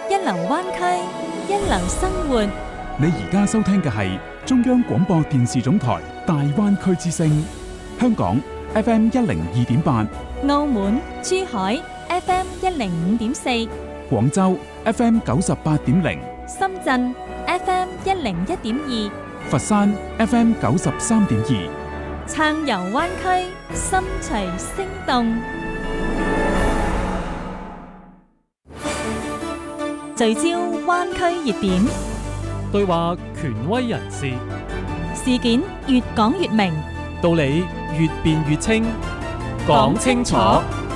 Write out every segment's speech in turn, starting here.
一流灣區，一流生活。 你而家收聽嘅係中央廣播電視總台大灣區之聲，香港 FM 102.8， 澳門、珠海 FM 105.4， 廣州 FM 98.0， 深圳 FM 101.2， 佛山 FM 93.2， 撐遊灣區，心隨聲動。聚焦灣區熱點， 對話權威人士， 事件越講越明， 道理越辯越清，講清楚。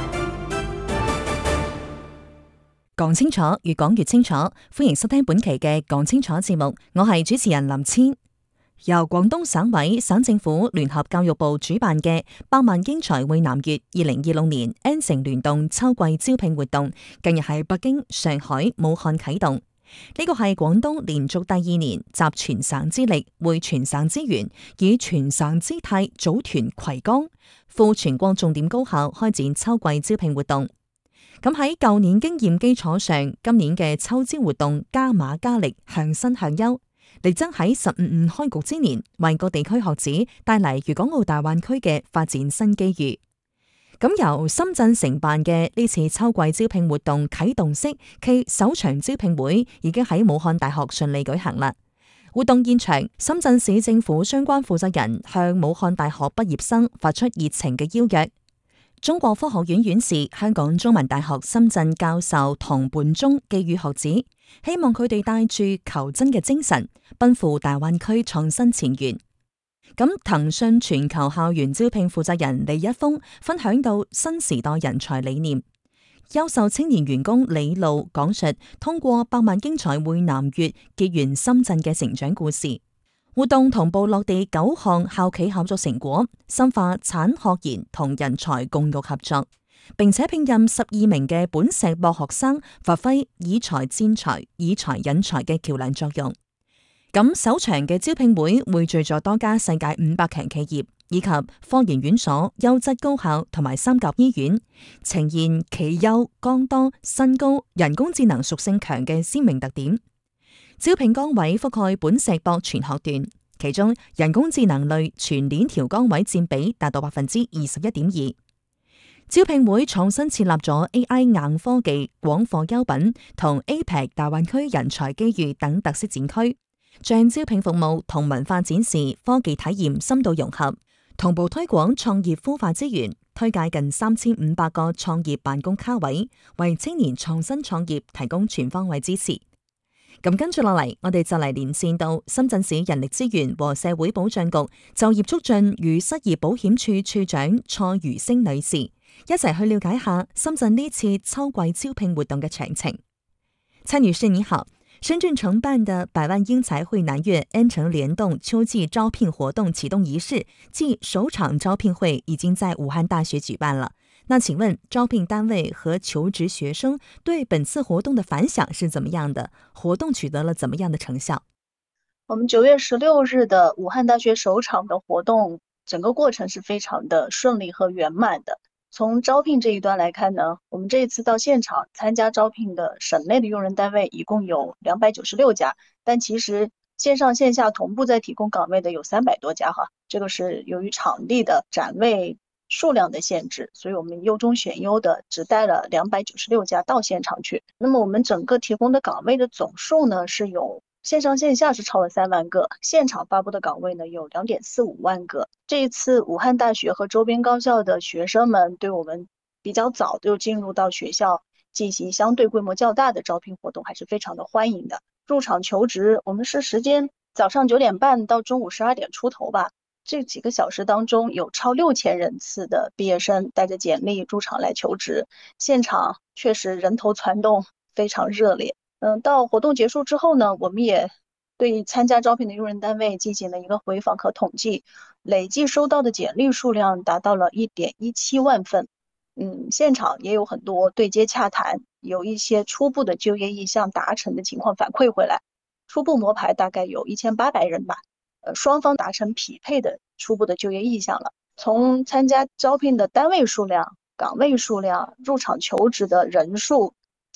講清楚，越講越清楚。歡迎收聽本期嘅講清楚節目，我係主持人林千。由廣東省委、省政府聯合教育部主辦嘅百萬英才匯南粵2026年 N 城聯動秋季招聘活動，近日喺北京、上海、武漢啟動。呢個係廣東連續第二年集全省之力、匯全省資源，以全省姿態組團葵江赴全國重點高校開展秋季招聘活動。咁喺舊年經驗基礎上，今年嘅秋招活動加碼加力，向新向優，力爭喺15開局之年，為各地區學子帶嚟粵港澳大灣區嘅發展新機遇。咁由深圳承辦嘅呢次秋季招聘活動啟動式暨首場招聘會已經喺武漢大學順利舉行啦。活動現場，深圳市政府相關負責人向武漢大學畢業生發出熱情嘅邀約。中國科學院院士、香港中文大學深圳教授唐本忠寄語學子，希望佢哋帶住求真嘅精神，奔赴大灣區創新前沿。咁騰訊全球校園招聘負責人李一峰分享到新時代人才理念，優秀青年員工李路講述通過百萬英才匯南粵結緣深圳嘅成長故事。活動同步落地9項校企合作成果，深化產學研同人才共育合作，並且聘任12名嘅本碩博學生，發揮以才戰才、以才引才嘅橋樑作用。咁首場嘅招聘會匯聚咗多家世界500強企業，以及科研院所、優質高校同埋三甲醫院，呈現企優、剛多、薪高、人工智能屬性強嘅鮮明特點。招聘崗位覆蓋本碩博全學段，其中人工智能類全鏈條崗位佔比達到21.2%。招聘會創新設立咗 AI 硬科技、廣貨優品同 APEC 大灣區人才機遇等特色展區，將招聘服務同文化展示、科技體驗深度融合，同步推廣創業孵化資源，推介近3500個創業辦公卡位，為青年創新創業提供全方位支持。咁跟住落嚟，我哋就嚟連線到深圳市人力資源和社會保障局就業促進與失業保險處處長蔡如星女士，一齊去了解下深圳呢次秋季招聘活動嘅詳情。蔡女士你好，深圳承辦的百萬英才匯南粵 N 城聯動秋季招聘活動啟動儀式暨首場招聘會已經在武漢大學舉辦了。那請問招聘單位和求職學生對本次活動的反響是怎麼樣的？活動取得了怎麼樣的成效？ 我們9月16日的武漢大學首場的活動，整個過程是非常的順利和圓滿的。從招聘這一端來看呢，我們這一次到現場參加招聘的省內的用人單位一共有296家，但其實線上線下同步在提供崗位的有300多家哈。這個是由於場地的展位數量的限制，所以我們優中選優的只帶了296家到現場去。那麼我們整個提供的崗位的總數呢，是有線上線下是超了3萬個，現場發布的崗位呢有2.45萬個。這一次武漢大學和周邊高校的學生們對我們比較早就進入到學校進行相對規模較大的招聘活動，還是非常的歡迎的。入場求職，我們是時間早上9點半到中午12點出頭吧。這幾個小時當中，有超6000人次的畢業生帶着簡歷入場來求職，現場確實人頭攒動，非常熱烈。到活動結束之後呢，我們也對參加招聘的用人單位進行了一個回訪和統計，累計收到的簡歷數量達到了1.17萬份。現場也有很多對接洽談，有一些初步的就業意向達成的情況反饋回來，初步摸排大概有1800人吧。雙方達成匹配的初步的就業意向了。從參加招聘的單位數量、崗位數量、入場求職的人數、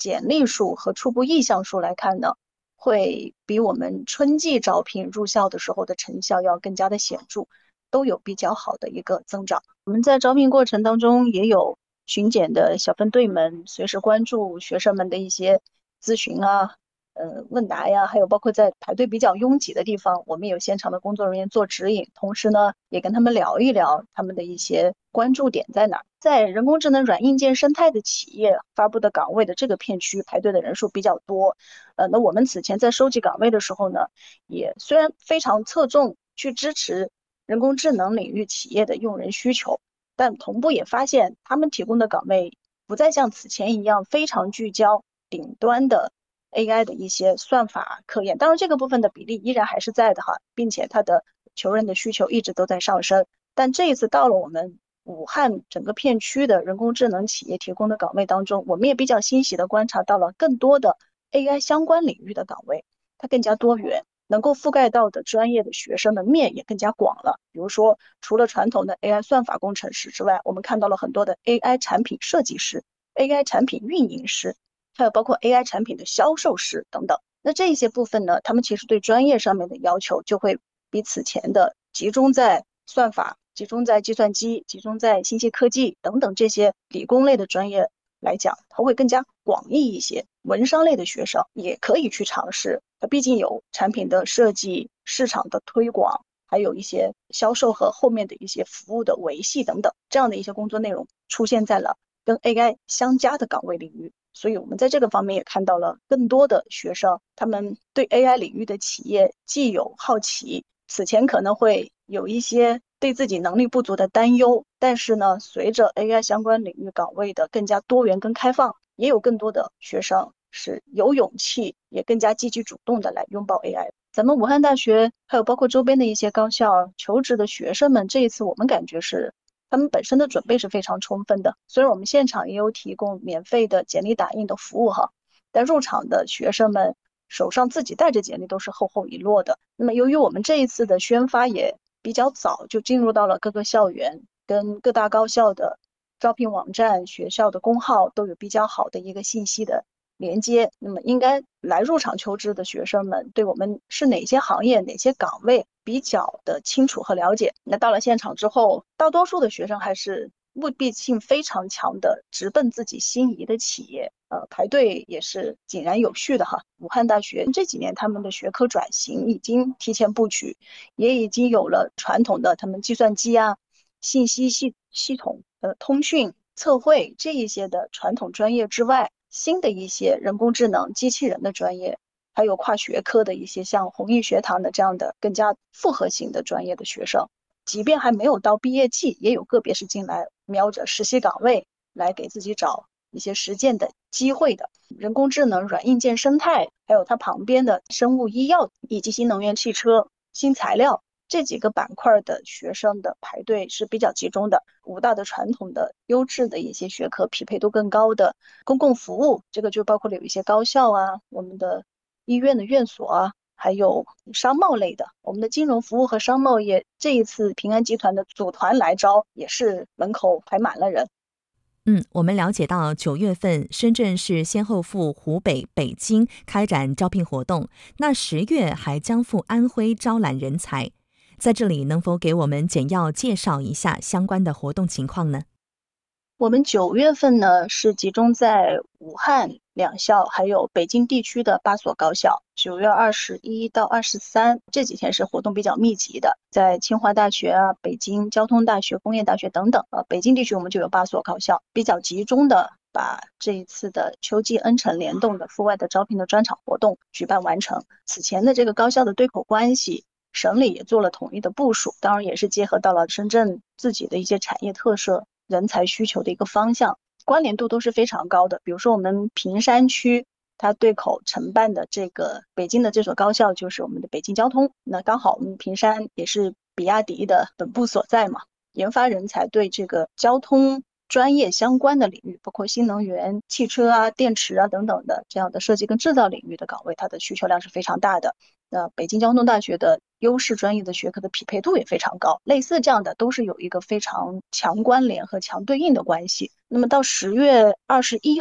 简历数和初步意向数来看呢，会比我们春季招聘入校的时候的成效要更加的显著，都有比较好的一个增长。我们在招聘过程当中也有巡检的小分队们随时关注学生们的一些咨询啊、问答呀，还有包括在排队比较拥挤的地方，我们有现场的工作人员做指引，同时呢，也跟他们聊一聊他们的一些关注点在哪儿。在人工智能软硬件生态的企业发布的岗位的这个片区，排队的人数比较多。那我们此前在收集岗位的时候呢，也虽然非常侧重去支持人工智能领域企业的用人需求，但同步也发现他们提供的岗位不再像此前一样非常聚焦顶端的 AI 的一些算法科研。当然这个部分的比例依然还是在的哈，并且它的求人的需求一直都在上升。但这一次到了我们武汉整个片区的人工智能企业提供的岗位当中，我们也比较欣喜的观察到了更多的 AI 相关领域的岗位，它更加多元，能够覆盖到的专业的学生的面也更加广了。比如说，除了传统的 AI 算法工程师之外，我们看到了很多的 AI 产品设计师、AI 产品运营师，还有包括 AI 产品的销售师等等。那这一些部分呢，他们其实对专业上面的要求就会比此前的集中在算法、集中在计算机、集中在信息科技等等这些理工类的专业来讲，它会更加广义一些。文商类的学生也可以去尝试，它毕竟有产品的设计、市场的推广，还有一些销售和后面的一些服务的维系等等，这样的一些工作内容出现在了跟 AI 相加的岗位领域。所以我们在这个方面也看到了更多的学生，他们对 AI 领域的企业既有好奇，此前可能会有一些对自己能力不足的担忧，但是呢，随着 AI 相关领域岗位的更加多元跟开放，也有更多的学生是有勇气，也更加积极主动的来拥抱 AI。咱们武汉大学还有包括周边的一些高校求职的学生们，这一次我们感觉是他们本身的准备是非常充分的。虽然我们现场也有提供免费的简历打印的服务哈，但入场的学生们手上自己带着简历都是厚厚一摞的。那么由于我们这一次的宣发也比较早就进入到了各个校园，跟各大高校的招聘网站、学校的公号都有比较好的一个信息的连接，那么应该来入场求职的学生们对我们是哪些行业、哪些岗位比较的清楚和了解。那到了现场之后，大多数的学生还是目的性非常强的，直奔自己心仪的企业。排队也是井然有序的哈。武汉大学这几年他们的学科转型已经提前布局，也已经有了传统的他们计算机啊、信息系统、通讯、测绘这一些的传统专业之外，新的一些人工智能、机器人的专业，还有跨学科的一些像弘毅学堂的这样的更加复合型的专业的学生，即便还没有到毕业季，也有个别是进来瞄着实习岗位来给自己找一些实践的机会的。人工智能、软硬件生态，还有它旁边的生物医药以及新能源汽车、新材料这几个板块的学生的排队是比较集中的。武大的传统的优质的一些学科匹配度更高的公共服务，这个就包括了有一些高校啊，我们的医院的院所啊，还有商贸类的，我们的金融服务和商贸业这一次平安集团的组团来招，也是门口排满了人。 我们了解到9月份深圳市先后赴湖北、北京开展招聘活动，那10月还将赴安徽招揽人才。在这里能否给我们简要介绍一下相关的活动情况呢？ 我们9月份呢是集中在武汉2校，还有北京地区的8所高校。9月21到23这几天是活动比较密集的，在清华大学啊、北京交通大学、工业大学等等。北京地区我们就有8所高校，比较集中的把这一次的秋季恩城联动的阜外的招聘的专场活动举办完成。此前的这个高校的对口关系，省里也做了统一的部署，当然也是结合到了深圳自己的一些产业特色、人才需求的一个方向，关联度都是非常高的。比如说我们坪山区它对口承办的这个北京的这所高校就是我们的北京交通，那刚好我们坪山也是比亚迪的本部所在嘛，研发人才对这个交通专业相关的领域，包括新能源、汽车啊、电池啊等等的这样的设计跟制造领域的岗位，它的需求量是非常大的。那北京交通大学的优势专业的学科的匹配度也非常高，类似这样的都是有一个非常强关联和强对应的关系。那么到10月21